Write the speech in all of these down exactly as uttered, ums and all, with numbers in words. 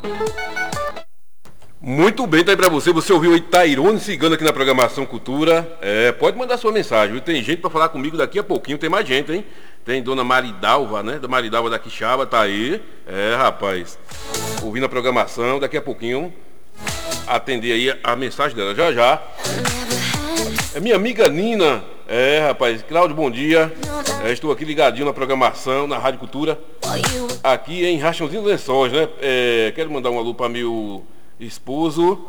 Muito bem, tá aí pra você. Você ouviu aí Tairone Cigano aqui na programação Cultura. É, pode mandar sua mensagem, viu? Tem gente pra falar comigo daqui a pouquinho, tem mais gente, hein? Tem Dona Maridalva, né? Da Maridalva da Quixaba, tá aí. É, rapaz. Ouvindo a programação, daqui a pouquinho atender aí a, a mensagem dela. Já, já. É minha amiga Nina. É, rapaz. Cláudio, bom dia. É, estou aqui ligadinho na programação, na Rádio Cultura. Aqui em Rachãozinho dos Lençóis, né? É, quero mandar um alô pra meu esposo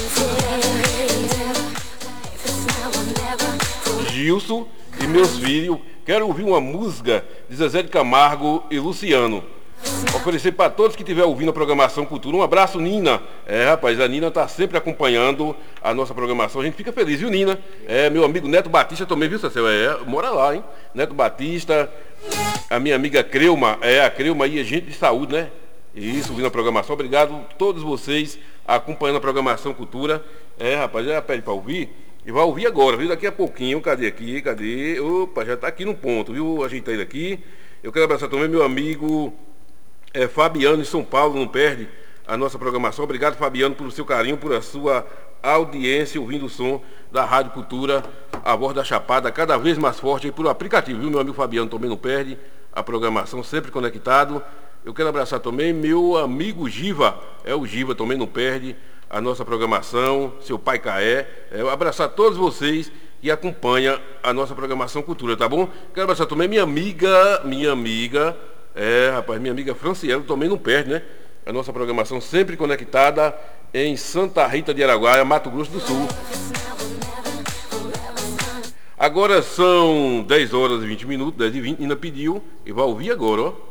Gilson e meus filhos. Quero ouvir uma música de Zezé de Camargo e Luciano. Oferecer para todos que estiver ouvindo a programação Cultura. Um abraço, Nina. É, rapaz, a Nina está sempre acompanhando a nossa programação. A gente fica feliz, viu, Nina? É, meu amigo Neto Batista também, viu, Cecil? É, mora lá, hein? Neto Batista. A minha amiga Creuma. É, a Creuma aí é gente de saúde, né? Isso, ouvindo a programação. Obrigado a todos vocês acompanhando a programação Cultura. É, rapaz, já pede para ouvir. E vai ouvir agora, viu? Daqui a pouquinho. Cadê aqui? Cadê? Opa, já está aqui no ponto, viu? Ajeitei ele aqui. Eu quero abraçar também meu amigo é, Fabiano, em São Paulo. Não perde a nossa programação. Obrigado, Fabiano, pelo seu carinho, por a sua audiência, ouvindo o som da Rádio Cultura, a voz da Chapada, cada vez mais forte aí por aplicativo, viu? Meu amigo Fabiano também não perde a programação, sempre conectado. Eu quero abraçar também meu amigo Giva, é o Giva, também não perde a nossa programação, seu pai Caé. É, abraçar todos vocês que acompanham a nossa programação Cultura, tá bom? Quero abraçar também minha amiga, minha amiga, é, rapaz, minha amiga Franciela, também não perde, né? A nossa programação sempre conectada em Santa Rita de Araguaia, Mato Grosso do Sul. Agora são dez horas e vinte minutos, dez e vinte, Nina pediu e vai ouvir agora, ó.